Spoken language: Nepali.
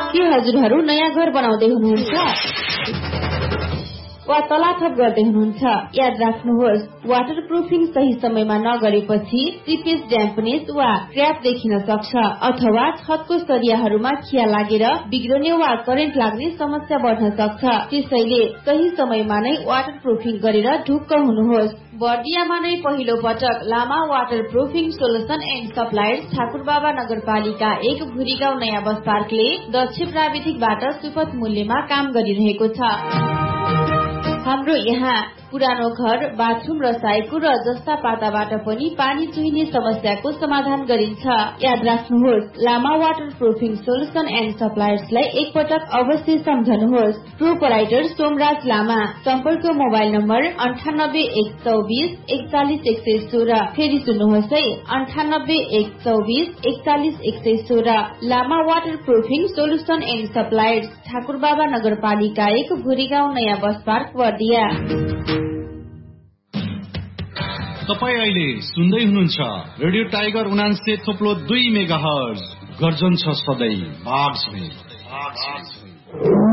के हजुरहरू नयाँ घर बनाउँदै हुनुहुन्छ वा तलाथप गर्दै हुनुहुन्छ? याद राख्नुहोस्, वाटर प्रुफिङ सही समयमा नगरेपछि सिपेज ड्याम्पनेस वा क्र्याक देखिन सक्छ अथवा छतको सरियाहरूमा खिया लागेर बिग्रने वा करेन्ट लाग्ने समस्या बढ्न सक्छ। त्यसैले सही समयमा नै वाटर प्रुफिङ गरेर ढुक्क हुनुहोस्। बर्दियामा नै पहिलो पटक लामा water proofing solution and suppliers Thakurbaba नगरपालिका 1 भुरीगाउँ नयाँ बस पार्कले दक्ष प्राविधिकबाट सुपथ मूल्यमा काम गरिरहेको छ। हाम्रो यहाँ पुरानो घर, बाथरूम र साइकुर जस्ता पाताबाट पनि पानी चुहिने समस्याको समाधान गरिन्छ। याद राख्नुहोस्, लामा वाटर प्रुफिङ सोलुसन एन्ड सप्लायर्सलाई एकपटक अवश्य सम्झनुहोस्। प्रोपराइटर सोमराज लामा। सम्पर्क मोबाइल नम्बर 9812414116। फेरि सुन्नुहोस् है, 9812414116। लामा water proofing solution and suppliers Thakurbaba नगरपालिका 1 भुरीगाउँ नयाँ बस पार्क बर्दिया। तपाईँ अहिले सुन्दै हुनुहुन्छ रेडियो टाइगर 89.2 मेगाहर्ज। गर्जन छ सधैँ बाग